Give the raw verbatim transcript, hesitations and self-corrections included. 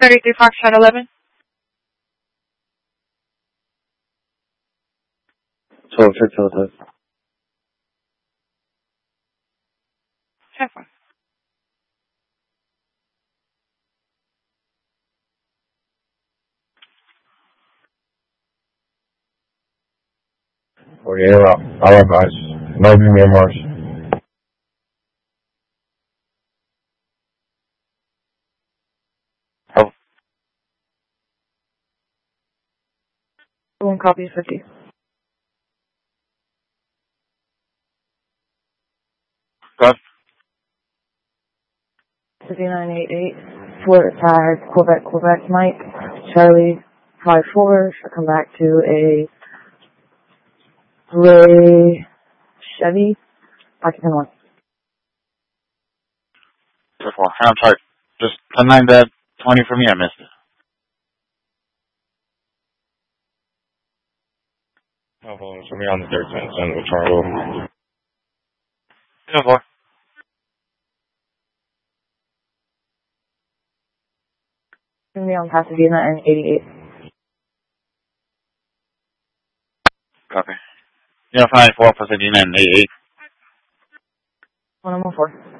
thirty-three Foxtrot eleven. twelve six Delta. ten four. forty-eight, I'll advise. No B M Rs. Oh. One copy fifty. Good. fifty-nine eighty-eight, Fort tag, Quebec, Quebec, Mike, Charlie, five four, should come back to a gray Chevy, occupant one. Four. I'm sorry. Just ten nine to twenty for me. I missed it. Oh, hold on. So me on the thirteen, send the Charlie. ten four. Me on Pasadena and eighty-eight. Copy. Yeah, five four Pasadena and eighty-eight. one oh one four.